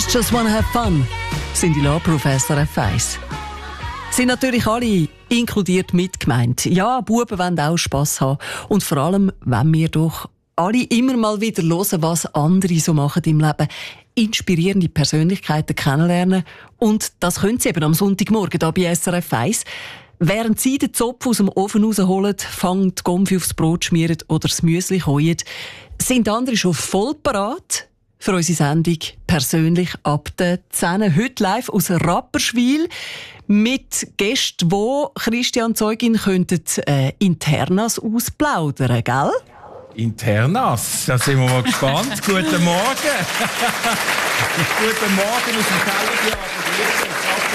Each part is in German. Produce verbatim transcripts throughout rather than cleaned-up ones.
Girls just wanna have fun, sind die Law-Professor F eins. Sind natürlich alle inkludiert mitgemeint. Ja, Buben wollen auch Spass haben. Und vor allem, wenn wir doch alle immer mal wieder hören, was andere so machen im Leben, inspirierende Persönlichkeiten kennenlernen. Und das können sie eben am Sonntagmorgen hier bei S R F eins. Während sie den Zopf aus dem Ofen rausholen, fangen die Gomfi aufs Brot schmieren oder das Müsli kochen, sind andere schon voll parat für unsere Sendung «Persönlich ab der zehn». Heute live aus Rapperswil mit Gästen, die Christian Zeugin könnten äh, Internas ausplaudern, gell? Internas, da sind wir mal gespannt. Guten Morgen. Guten Morgen aus dem Kellertheater.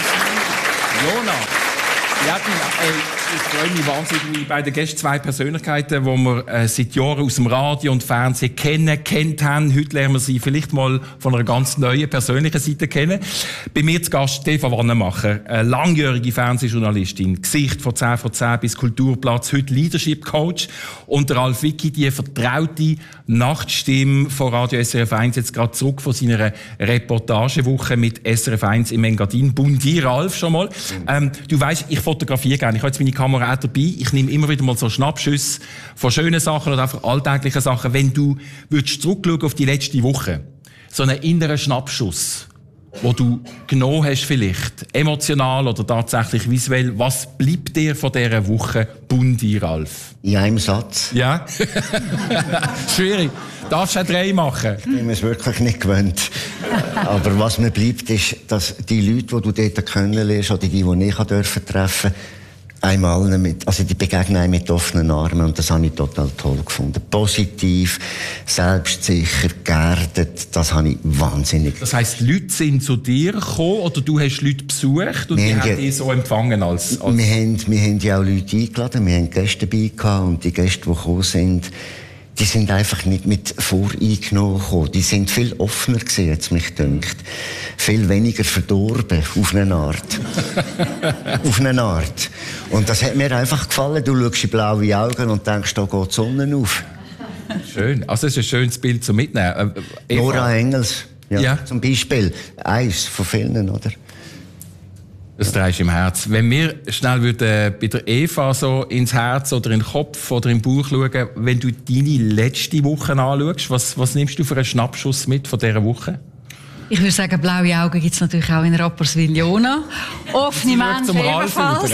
Jona. Ja, ey, ich freue mich wahnsinnig bei den Gästen, zwei Persönlichkeiten, die wir äh, seit Jahren aus dem Radio und Fernsehen kennen, kennt haben. Heute lernen wir sie vielleicht mal von einer ganz neuen persönlichen Seite kennen. Bei mir zu Gast Eva Wannemacher, eine langjährige Fernsehjournalistin, Gesicht von zehn von zehn bis Kulturplatz, heute Leadership Coach. Und der Ralf Wicki, die vertraute Nachtstimme von Radio S R F eins, jetzt gerade zurück von seiner Reportagewoche mit S R F eins im Engadin. Bundi, Ralf, schon mal. Ähm, du weisst, ich fotografiere gerne. Ich habe jetzt meine Kamera auch dabei. Ich nehme immer wieder mal so Schnappschüsse von schönen Sachen oder einfach alltäglichen Sachen. Wenn du würdest zurückschauen auf die letzte Woche, so einen inneren Schnappschuss, wo du genommen hast vielleicht, emotional oder tatsächlich visuell, was bleibt dir von dieser Woche, Bundi, Ralf? In einem Satz. Ja? Schwierig. Darfst du auch drei machen? Ich bin mir es wirklich nicht gewöhnt. Aber was mir bleibt, ist, dass die Leute, die du dort kennenlernst, oder die, die ich treffen durfte, einmal mit, also die begegnen einem mit offenen Armen, und das habe ich total toll gefunden. Positiv, selbstsicher, geerdet, das habe ich wahnsinnig. Das heisst, Leute sind zu dir gekommen oder du hast Leute besucht und wir die haben ja, dich so empfangen als, als... Wir haben, wir haben ja auch Leute eingeladen, wir haben Gäste dabei gehabt, und die Gäste, die gekommen sind, die sind einfach nicht mit voreingenommen gekommen. Die sind viel offener gewesen, jetzt mich dünkt. Viel weniger verdorben, auf eine Art. Auf eine Art. Und das hat mir einfach gefallen. Du schaust in blaue Augen und denkst, da geht die Sonne auf. Schön. Also, es ist ein schönes Bild zum Mitnehmen. Äh, Nora Engels, ja, ja. Zum Beispiel. Eins von vielen, oder? Das drehst du im Herz. Wenn wir schnell würden, bei der Eva so ins Herz oder in den Kopf oder im Bauch schauen, wenn du deine letzte Woche anschaust, was, was nimmst du für einen Schnappschuss mit von dieser Woche? Ich würde sagen, blaue Augen gibt es natürlich auch in Rapperswil-Jona. Offene Menschen ebenfalls.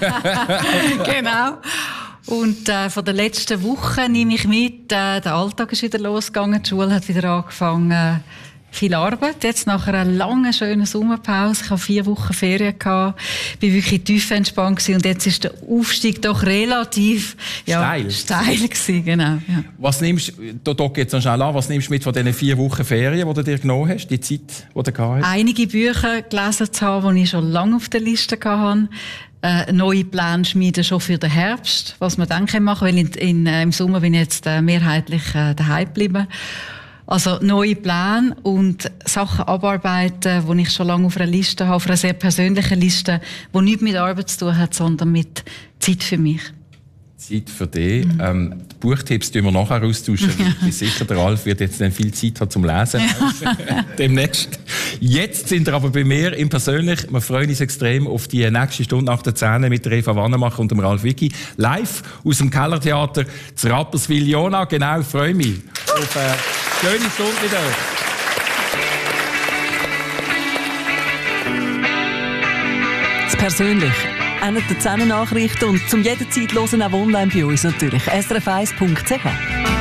Genau. Und äh, von der letzten Woche nehme ich mit, äh, der Alltag ist wieder losgegangen, die Schule hat wieder angefangen. Viel Arbeit, jetzt nach einer langen, schönen Sommerpause. Ich hatte vier Wochen Ferien gehabt, bin wirklich tief entspannt gewesen, und jetzt ist der Aufstieg doch relativ ja, steil. steil gewesen, genau. Ja. Was nimmst du, da geht jetzt noch schnell an, was nimmst du mit von diesen vier Wochen Ferien, die du dir genommen hast, die Zeit, die du gehabt hast? Einige Bücher gelesen zu haben, die ich schon lange auf der Liste hatte. Äh, neue Pläne schmieden schon für den Herbst, was wir dann machen können, weil in, in, äh, im Sommer bin ich jetzt äh, mehrheitlich äh, daheim geblieben. Also neue Pläne und Sachen abarbeiten, die ich schon lange auf einer Liste habe, auf einer sehr persönlichen Liste, die nichts mit Arbeit zu tun hat, sondern mit Zeit für mich. Zeit für dich. Mhm. Ähm, die Buchtipps tun wir nachher austauschen. Ja. Ich bin sicher, der Ralf wird jetzt dann viel Zeit haben zum Lesen. Ja. Demnächst. Jetzt sind wir aber bei mir im Persönlich. Wir freuen uns extrem auf die nächste Stunde nach der zehn mit der Eva Wannemacher und dem Ralf Wicki. Live aus dem Kellertheater zu Rapperswil-Jona. Genau, ich freue mich auf eine schöne Stunde mit euch. Das Persönlich. Einer der zehn Nachrichten und zum jederzeit hören auch online bei uns natürlich. S R F eins punkt C H.